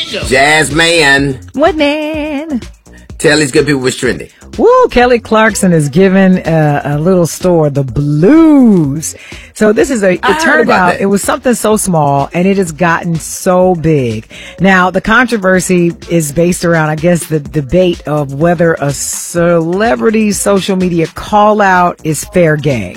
Jasmine. What, man? Tell these good people what's trending. Woo, Kelly Clarkson is giving a little store the blues. So this is it turned out that. It was something so small and it has gotten so big. Now, the controversy is based around, I guess, the debate of whether a celebrity's social media call out is fair game.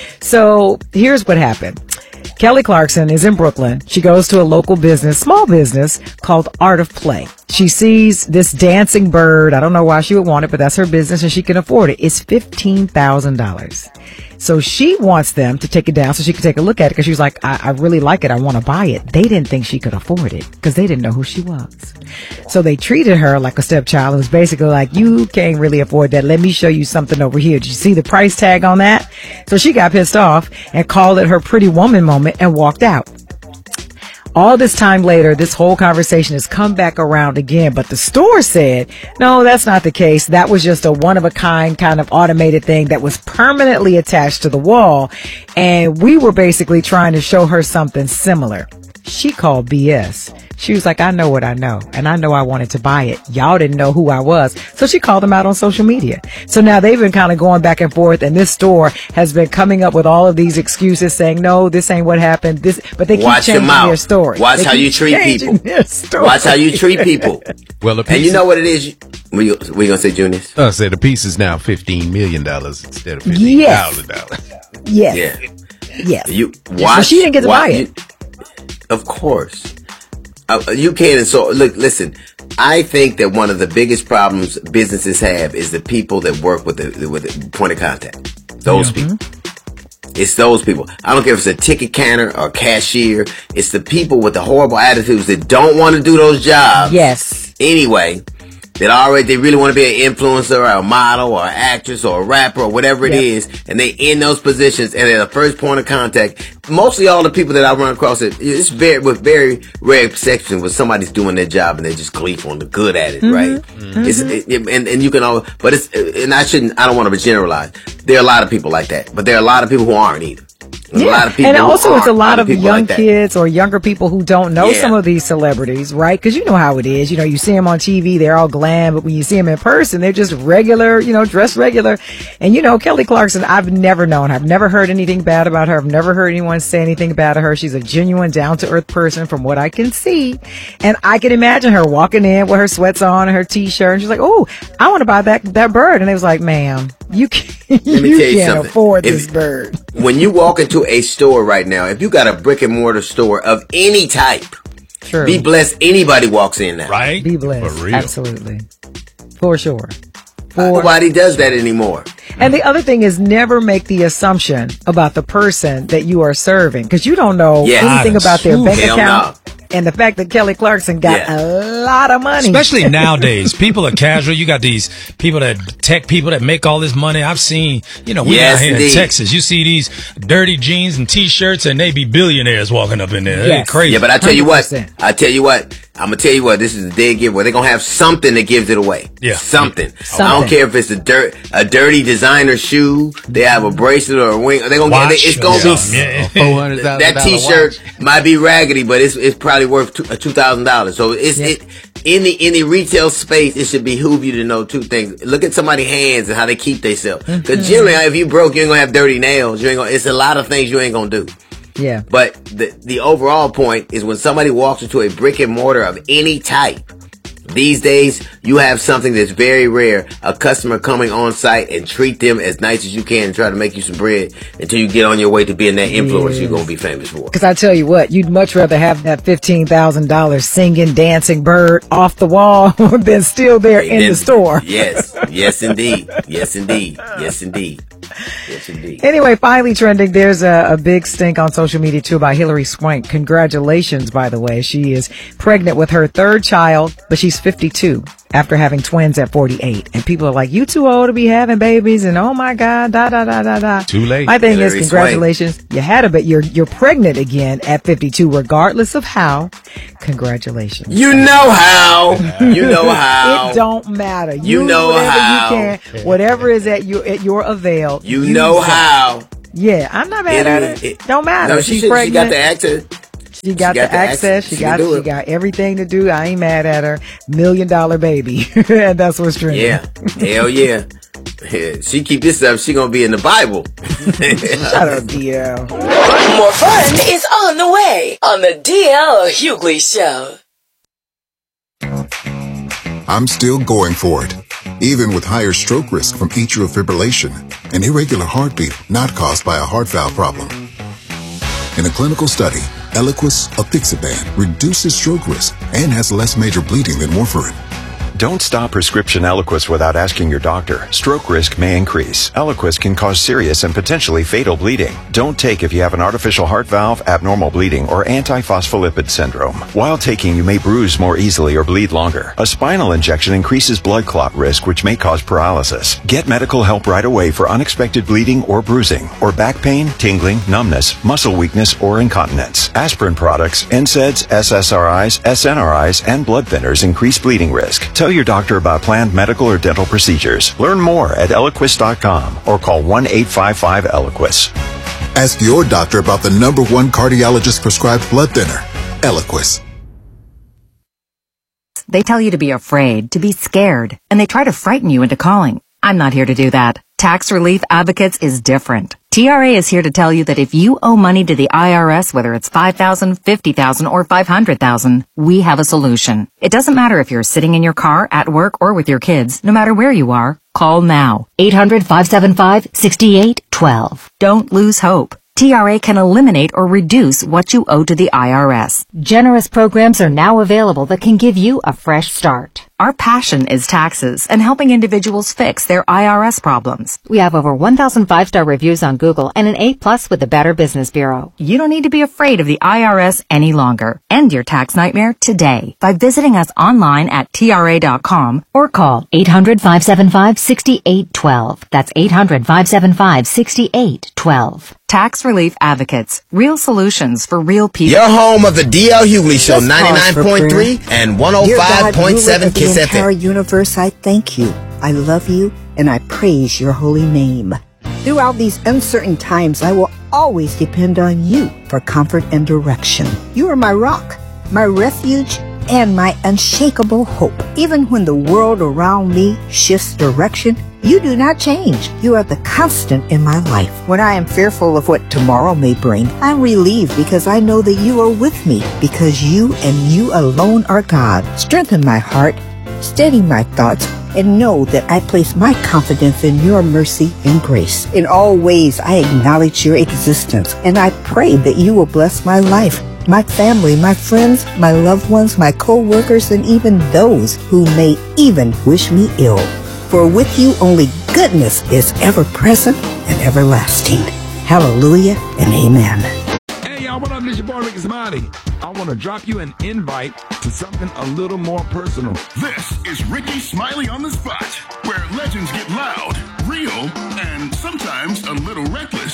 So here's what happened. Kelly Clarkson is in Brooklyn. She goes to a local business, small business called Art of Play. She sees this dancing bird. I don't know why she would want it, but that's her business and she can afford it. It's $15,000. So she wants them to take it down so she can take a look at it because she was like, I really like it. I want to buy it. They didn't think she could afford it because they didn't know who she was. So they treated her like a stepchild. It was basically like, you can't really afford that. Let me show you something over here. Did you see the price tag on that? So she got pissed off and called it her pretty woman moment and walked out. All this time later, this whole conversation has come back around again, but the store said, no, that's not the case. That was just a one-of-a-kind kind of automated thing that was permanently attached to the wall, and we were basically trying to show her something similar. She called BS. She was like, I know what I know, and I know I wanted to buy it. Y'all didn't know who I was. So she called them out on social media. So now they've been kind of going back and forth, and this store has been coming up with all of these excuses saying, no, this ain't what happened. But they keep changing their story. Watch how you treat people. Watch how you treat people. Well, and you know what it is? What you going to say, Junius? I said the piece is now $15 million instead of $15,000. Yes. Yeah. Yes. You watch. So she didn't get to buy it. Of course. You can. And so, look, listen, I think that one of the biggest problems businesses have is the people that work with the point of contact. Those people. It's those people. I don't care if it's a ticket counter or cashier. It's the people with the horrible attitudes that don't want to do those jobs. Yes. Anyway, they really want to be an influencer or a model or an actress or a rapper or whatever it is, and they in those positions and they're the first point of contact. Mostly all the people that I run across, it's with very rare exception when somebody's doing their job and they're just gleeful and good at it, right? And you can all, but I don't want to generalize. There are a lot of people like that, but there are a lot of people who aren't either. A lot of people and also it's a lot of young like kids or younger people who don't know some of these celebrities, right? Because you know how it is. You know, you see them on TV, they're all glam, but when you see them in person, they're just regular, dressed regular. And Kelly Clarkson, I've never known her. I've never heard anything bad about her. I've never heard anyone say anything bad to her. She's a genuine, down-to-earth person from what I can see. And I can imagine her walking in with her sweats on and her T-shirt, and she's like, oh, I want to buy that bird. And they was like, ma'am, you can't afford this bird. When you walk into a store right now, if you got a brick and mortar store of any type, be blessed anybody walks in now. Right? Be blessed. For real. Absolutely. For sure. Nobody does that anymore. And the other thing is never make the assumption about the person that you are serving because you don't know anything about their bank account. And the fact that Kelly Clarkson got a lot of money. Especially nowadays. People are casual. You got these tech people that make all this money. I've seen, we out here in Texas. You see these dirty jeans and T-shirts and they be billionaires walking up in there. They're crazy. Yeah, but I tell you what. I'm going to tell you what. This is a dead giveaway. They're going to have something that gives it away. Yeah. Something. I don't care if it's a dirty designer shoe. They have a bracelet or a ring. They're going to get it's going to be $400,000. That T-shirt might be raggedy, but it's probably worth $2,000. So in the retail space, it should behoove you to know two things. Look at somebody's hands and how they keep themselves. Because generally, if you broke, you ain't gonna have dirty nails. It's a lot of things you ain't gonna do. Yeah. But the overall point is when somebody walks into a brick and mortar of any type, these days, you have something that's very rare. A customer coming on site and treat them as nice as you can and try to make you some bread until you get on your way to being that influencer you're going to be famous for. Because I tell you what, you'd much rather have that $15,000 singing, dancing bird off the wall than still there in the store. Yes. Yes, indeed. Yes, indeed. Yes, indeed. Yes, indeed. Anyway, finally trending, there's a big stink on social media, too, about Hilary Swank. Congratulations, by the way. She is pregnant with her third child, but she's 52 after having twins at 48. And people are like, you too old to be having babies, and oh, my God, Too late. My thing is, congratulations. You had a bit. You're pregnant again at 52, regardless of how. Congratulations. You know how. You know how. It don't matter. You know how. You can, whatever is at your avail. You know how. Yeah, I'm not mad at it. Don't matter. No, she's pregnant. She got the actor. She got the access. She got everything to do. I ain't mad at her. $1 million baby. And that's what's trending. Yeah. Hell yeah. She keep this up. She gonna be in the Bible. Shut up, DL. More fun is on the way on the DL Hughley Show. I'm still going for it, even with higher stroke risk from atrial fibrillation, an irregular heartbeat not caused by a heart valve problem. In a clinical study, Eliquis apixaban reduces stroke risk and has less major bleeding than warfarin. Don't stop prescription Eliquis without asking your doctor. Stroke risk may increase. Eliquis can cause serious and potentially fatal bleeding. Don't take if you have an artificial heart valve, abnormal bleeding, or antiphospholipid syndrome. While taking, you may bruise more easily or bleed longer. A spinal injection increases blood clot risk, which may cause paralysis. Get medical help right away for unexpected bleeding or bruising, or back pain, tingling, numbness, muscle weakness, or incontinence. Aspirin products, NSAIDs, SSRIs, SNRIs, and blood thinners increase bleeding risk. Tell your doctor about planned medical or dental procedures. Learn more at Eliquis.com or call 1-855-ELIQUIS. Ask your doctor about the #1 cardiologist prescribed blood thinner, Eliquis. They tell you to be afraid, to be scared, and they try to frighten you into calling. I'm not here to do that. Tax Relief Advocates is different. TRA is here to tell you that if you owe money to the IRS, whether it's $5,000, $50,000, or $500,000, we have a solution. It doesn't matter if you're sitting in your car, at work, or with your kids. No matter where you are, call now. 800-575-6812. Don't lose hope. TRA can eliminate or reduce what you owe to the IRS. Generous programs are now available that can give you a fresh start. Our passion is taxes and helping individuals fix their IRS problems. We have over 1,000 5-star reviews on Google and an A+ with the Better Business Bureau. You don't need to be afraid of the IRS any longer. End your tax nightmare today by visiting us online at TRA.com or call 800-575-6812. That's 800-575-6812. Tax Relief Advocates. Real solutions for real people. Your home of the DL Hughley Show, 99.3 and 105.7 Kiss the entire universe, I thank you. I love you, and I praise your holy name. Throughout these uncertain times, I will always depend on you for comfort and direction. You are my rock, my refuge, and my unshakable hope. Even when the world around me shifts direction, you do not change. You are the constant in my life. When I am fearful of what tomorrow may bring, I'm relieved because I know that you are with me, because you and you alone are God. Strengthen my heart, steady my thoughts, and know that I place my confidence in your mercy and grace. In all ways, I acknowledge your existence, and I pray that you will bless my life, my family, my friends, my loved ones, my co-workers, and even those who may even wish me ill. For with you only goodness is ever present and everlasting. Hallelujah and amen. Hey y'all, what up? This your boy Ricky Smiley. I want to drop you an invite to something a little more personal. This is Ricky Smiley on the Spot, where legends get loud, real, and sometimes a little reckless.